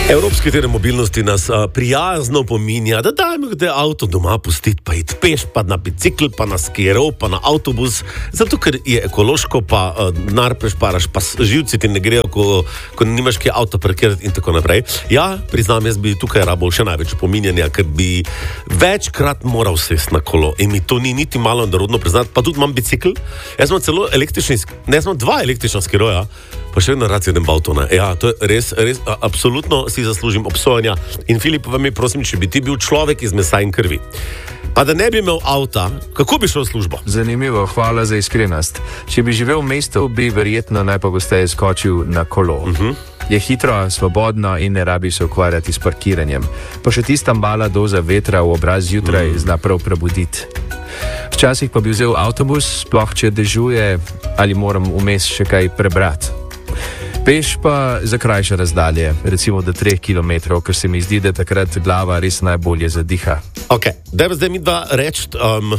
Evropski teden mobilnosti nas prijazno pominja, da dajmo avto doma pustiti, pa iti peš, pa na bicikl, pa na skierov, pa na avtobus, zato ker je ekološko, pa denar prešparaš, pa živci ti ne grejo, ko nimaš kaj avto parkirati in tako naprej. Ja, priznam, jaz bi tukaj rabol še največ pominjanja, ker bi večkrat moral sesti na kolo in mi to ni niti malo narodno priznati, pa tudi imam bicikl. Jaz imam celo dva električna skieroja, pa še vedno rad sedem v avto. Ja, to je res, absolutno si zaslužim obsojanja. In Filip, vam je prosim, če bi ti bil človek iz mesa in krvi, pa da ne bi imel avta, kako bi šel v službo? Zanimivo, hvala za iskrenost. Če bi živel v mestu, bi verjetno najpogosteje skočil na kolo. Je hitro, svobodno in ne rabi se ukvarjati s parkiranjem. Pa še tista mala doza vetra v obraz zjutraj zna prav prebuditi. Včasih pa bi vzel avtobus, sploh če dežuje ali moram vmes še kaj prebrati. Peš pa za krajše razdalje, recimo do 3 km, ker se mi zdi, da takrat glava res najbolje zadiha. Ok, dajmo zdaj mi dva reči,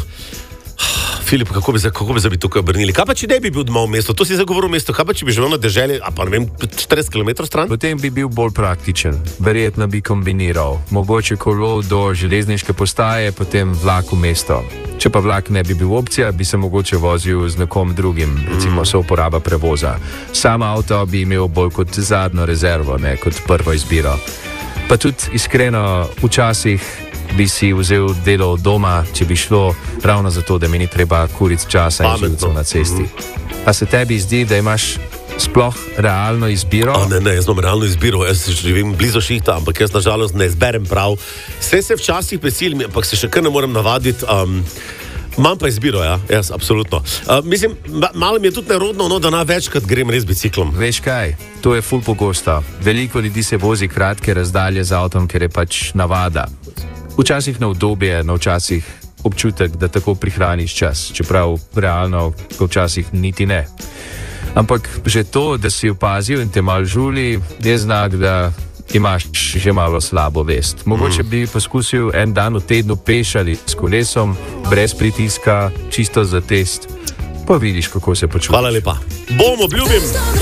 Filip, kako bi se tukaj obrnili? Kaj pa, če ne bi bil doma v mestu? To si zagovoril v mestu. Kaj pa, če bi živel na deželi, pa ne vem, 40 km stran? Potem bi bil bolj praktičen. Verjetno bi kombiniral. Mogoče kolo do železniške postaje, potem vlak v mesto. Če pa vlak ne bi bil opcija, bi se mogoče vozil z nekom drugim, recimo souporaba prevoza. Sam avto bi imel bolj kot zadnjo rezervo, ne kot prvo izbiro. Pa tudi iskreno, včasih bi si vzel delo od doma, če bi šlo ravno zato, da mi ni treba kuriti časa in živcev na cesti. Pa se tebi zdi, da imaš sploh realno izbiro? Ne, jaz imam realno izbiro, jaz živim blizu šihta, ampak jaz nažalost ne izberem prav. Vse se včasih prisilim, ampak se še kar ne morem navaditi. Imam pa izbiro, ja, jaz, absolutno. Mislim, malo mi je tudi nerodno, da večkrat grem res biciklom. Veš kaj, to je ful pogosto. Veliko ljudi se vozi kratke razdalje z avtom, ker je pač navada. Včasih na udobje, včasih občutek, da tako prihraniš čas, čeprav realno včasih niti ne. Ampak že to, da si opazil in te malo žuli, je znak, da imaš že malo slabo vest. Mogoče bi poskusil en dan v tednu peš ali s kolesom, brez pritiska, čisto za test. Pa vidiš, kako se počutiš. Hvala lepa. Bom, obljubim.